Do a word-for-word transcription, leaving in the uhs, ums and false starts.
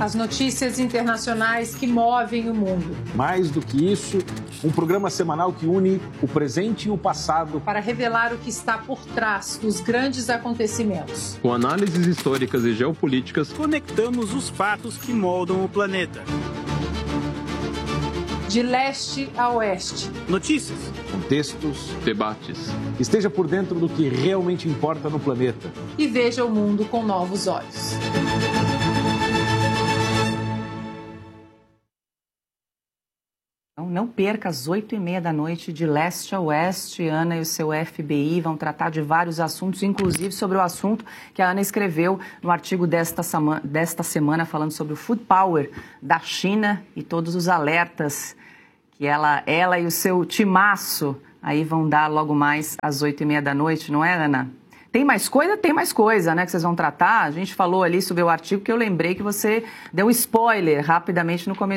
As notícias internacionais que movem o mundo. Mais do que isso, um programa semanal que une o presente e o passado para revelar o que está por trás dos grandes acontecimentos. Com análises históricas e geopolíticas, conectamos os fatos que moldam o planeta. De leste a oeste. Notícias, contextos, debates. Esteja por dentro do que realmente importa no planeta. E veja o mundo com novos olhos. Não perca às oito e meia da noite, de leste a oeste. Ana e o seu F B I vão tratar de vários assuntos, inclusive sobre o assunto que a Ana escreveu no artigo desta, desta semana, falando sobre o food power da China e todos os alertas que ela, ela e o seu timaço aí vão dar logo mais às oito e meia da noite, não é, Ana? Tem mais coisa? Tem mais coisa, né, que vocês vão tratar. A gente falou ali sobre o artigo que eu lembrei que você deu um spoiler rapidamente no começo